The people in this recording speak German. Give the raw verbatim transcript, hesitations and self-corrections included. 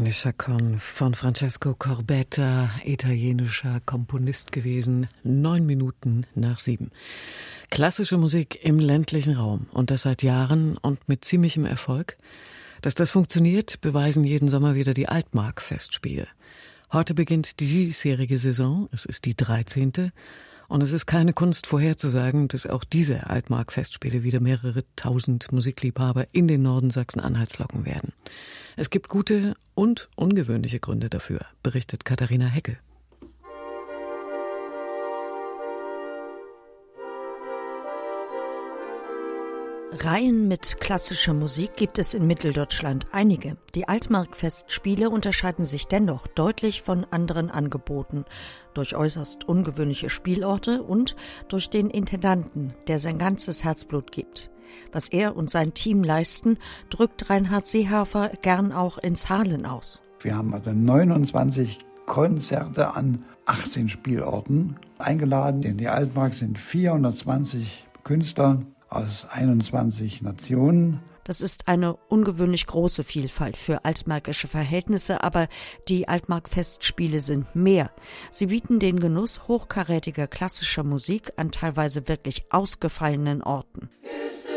Giovanni Chacon von Francesco Corbetta, italienischer Komponist gewesen, neun Minuten nach sieben. Klassische Musik im ländlichen Raum und das seit Jahren und mit ziemlichem Erfolg. Dass das funktioniert, beweisen jeden Sommer wieder die Altmark-Festspiele. Heute beginnt die diesjährige Saison, es ist die dreizehnte und es ist keine Kunst vorherzusagen, dass auch diese Altmark-Festspiele wieder mehrere tausend Musikliebhaber in den Norden Sachsen-Anhalts locken werden. Es gibt gute und ungewöhnliche Gründe dafür, berichtet Katharina Heckel. Reihen mit klassischer Musik gibt es in Mitteldeutschland einige. Die Altmark-Festspiele unterscheiden sich dennoch deutlich von anderen Angeboten, durch äußerst ungewöhnliche Spielorte und durch den Intendanten, der sein ganzes Herzblut gibt. Was er und sein Team leisten, drückt Reinhard Seehafer gern auch in Zahlen aus. Wir haben also neunundzwanzig Konzerte an achtzehn Spielorten eingeladen. In die Altmark sind vierhundertzwanzig Künstler aus einundzwanzig Nationen. Das ist eine ungewöhnlich große Vielfalt für altmärkische Verhältnisse, aber die Altmark-Festspiele sind mehr. Sie bieten den Genuss hochkarätiger klassischer Musik an teilweise wirklich ausgefallenen Orten.